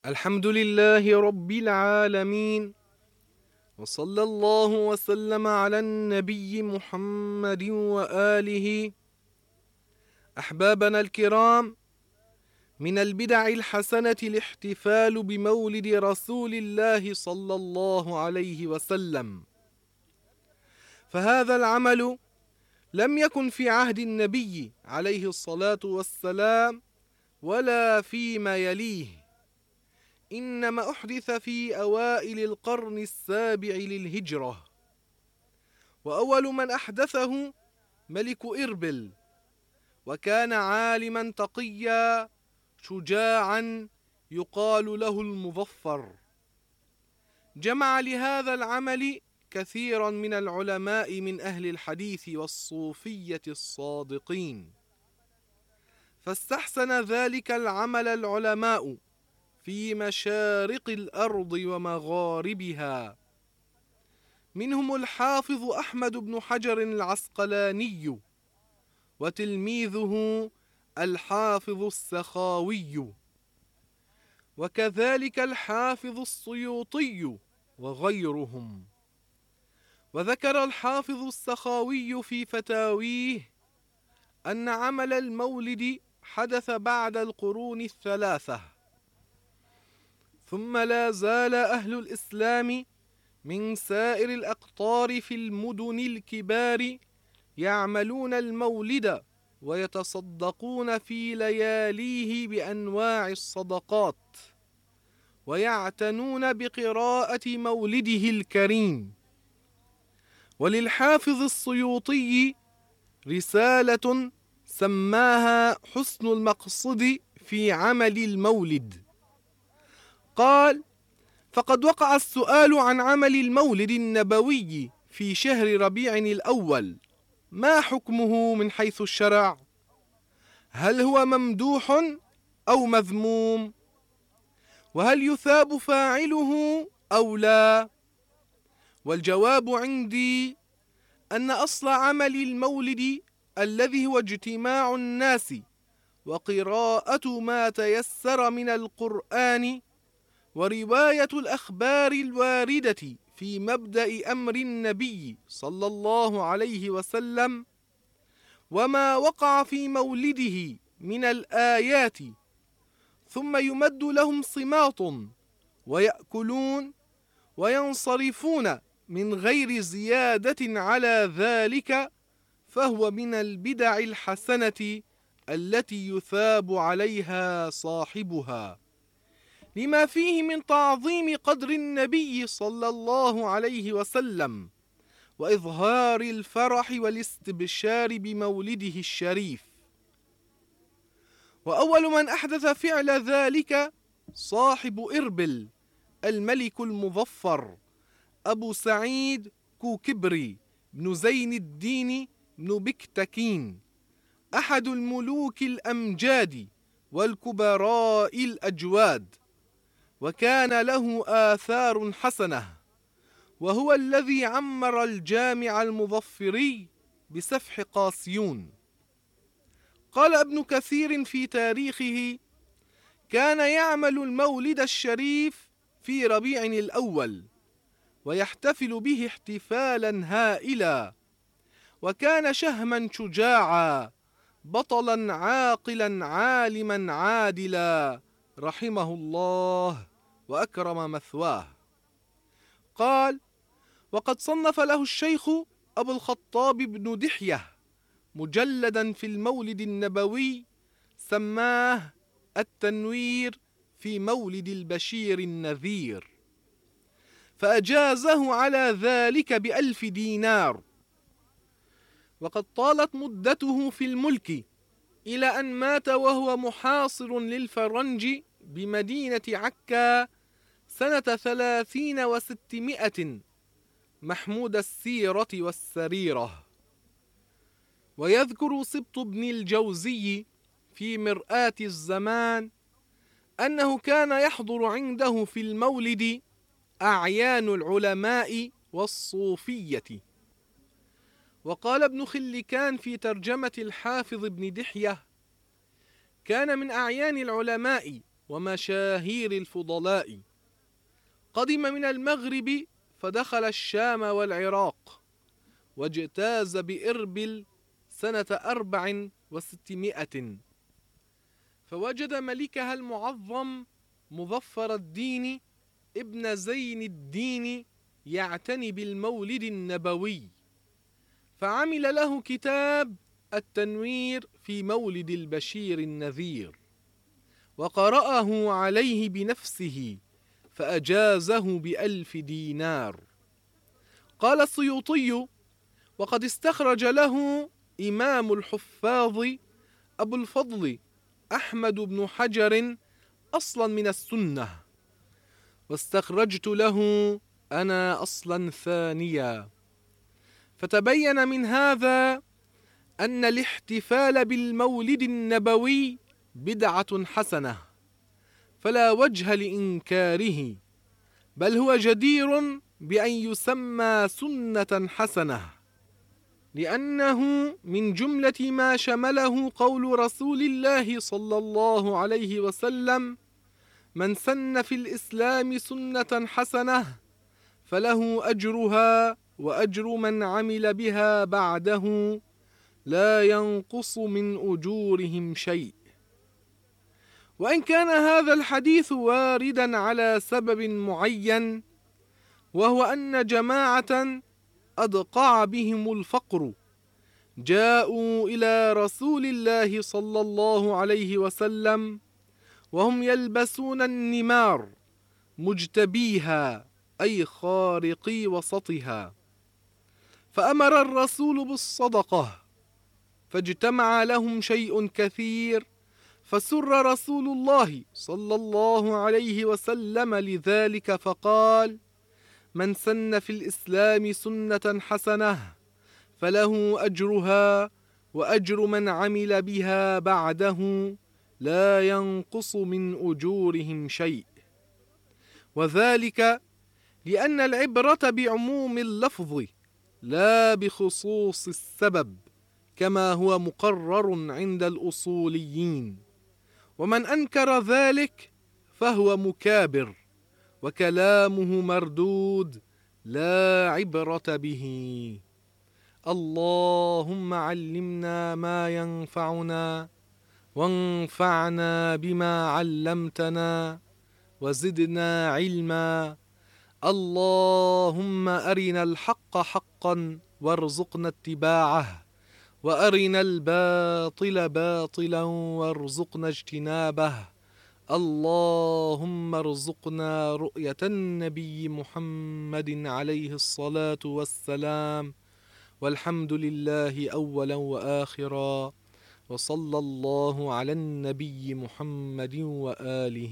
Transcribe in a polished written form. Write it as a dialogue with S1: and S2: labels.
S1: الحمد لله رب العالمين، وصلى الله وسلم على النبي محمد وآله. أحبابنا الكرام، من البدع الحسنة الاحتفال بمولد رسول الله صلى الله عليه وسلم، فهذا العمل لم يكن في عهد النبي عليه الصلاة والسلام ولا فيما يليه، إنما أحدث في أوائل القرن السابع للهجرة، وأول من أحدثه ملك إربل، وكان عالما تقيا شجاعا يقال له المظفر. جمع لهذا العمل كثيرا من العلماء من أهل الحديث والصوفية الصادقين، فاستحسن ذلك العمل العلماء في مشارق الأرض ومغاربها، منهم الحافظ أحمد بن حجر العسقلاني، وتلميذه الحافظ السخاوي، وكذلك الحافظ السيوطي وغيرهم. وذكر الحافظ السخاوي في فتاويه أن عمل المولد حدث بعد القرون الثلاثة، ثم لا زال أهل الإسلام من سائر الأقطار في المدن الكبار يعملون المولد ويتصدقون في لياليه بأنواع الصدقات، ويعتنون بقراءة مولده الكريم. وللحافظ السيوطي رسالة سماها حسن المقصد في عمل المولد، قال: فقد وقع السؤال عن عمل المولد النبوي في شهر ربيع الأول، ما حكمه من حيث الشرع؟ هل هو ممدوح أو مذموم؟ وهل يثاب فاعله أو لا؟ والجواب عندي أن أصل عمل المولد الذي هو اجتماع الناس وقراءة ما تيسر من القرآن ورواية الأخبار الواردة في مبدأ أمر النبي صلى الله عليه وسلم، وما وقع في مولده من الآيات، ثم يمد لهم صماط ويأكلون وينصرفون من غير زيادة على ذلك، فهو من البدع الحسنة التي يثاب عليها صاحبها، لما فيه من تعظيم قدر النبي صلى الله عليه وسلم وإظهار الفرح والاستبشار بمولده الشريف. وأول من أحدث فعل ذلك صاحب إربل الملك المظفر أبو سعيد كوكبري بن زين الدين بن بكتكين، أحد الملوك الأمجاد والكبراء الأجواد، وكان له آثار حسنة، وهو الذي عمر الجامع المظفري بسفح قاسيون. قال ابن كثير في تاريخه: كان يعمل المولد الشريف في ربيع الأول ويحتفل به احتفالا هائلا، وكان شهما شجاعا بطلا عاقلا عالما عادلا رحمه الله وأكرم مثواه. قال: وقد صنف له الشيخ أبو الخطاب بن دحية مجلدا في المولد النبوي سماه التنوير في مولد البشير النذير، فأجازه على ذلك ب1000 دينار. وقد طالت مدته في الملك إلى أن مات وهو محاصر للفرنج بمدينة عكا سنة 30 و600 محمود السيرة والسريرة. ويذكر سبط بن الجوزي في مرآة الزمان أنه كان يحضر عنده في المولد أعيان العلماء والصوفية. وقال ابن خلكان في ترجمة الحافظ بن دحية: كان من أعيان العلماء ومشاهير الفضلاء. قدم من المغرب فدخل الشام والعراق، واجتاز بإربل سنة 400، فوجد ملكها المعظم مظفر الدين ابن زين الدين يعتني بالمولد النبوي، فعمل له كتاب التنوير في مولد البشير النذير، وقرأه عليه بنفسه فأجازه ب1000 دينار. قال السيوطي: وقد استخرج له إمام الحفاظ أبو الفضل أحمد بن حجر أصلا من السنة، واستخرجت له أنا أصلا ثانيا. فتبين من هذا أن الاحتفال بالمولد النبوي بدعة حسنة، فلا وجه لإنكاره، بل هو جدير بأن يسمى سنة حسنة، لأنه من جملة ما شمله قول رسول الله صلى الله عليه وسلم: من سن في الإسلام سنة حسنة فله أجرها وأجر من عمل بها بعده لا ينقص من أجورهم شيء. وإن كان هذا الحديث واردا على سبب معين، وهو أن جماعة أدقع بهم الفقر جاءوا إلى رسول الله صلى الله عليه وسلم وهم يلبسون النمار مجتبيها، أي خارقي وسطها، فأمر الرسول بالصدقة، فاجتمع لهم شيء كثير، فسر رسول الله صلى الله عليه وسلم لذلك، فقال: من سن في الإسلام سنة حسنة فله أجرها وأجر من عمل بها بعده لا ينقص من أجورهم شيء. وذلك لأن العبرة بعموم اللفظ لا بخصوص السبب، كما هو مقرر عند الأصوليين، ومن أنكر ذلك فهو مكابر وكلامه مردود لا عبرة به. اللهم علمنا ما ينفعنا وانفعنا بما علمتنا وزدنا علما. اللهم أرنا الحق حقا وارزقنا اتباعه، وأرنا الباطل باطلا وارزقنا اجتنابه. اللهم ارزقنا رؤية النبي محمد عليه الصلاة والسلام، والحمد لله أولا وآخرا، وصلى الله على النبي محمد وآله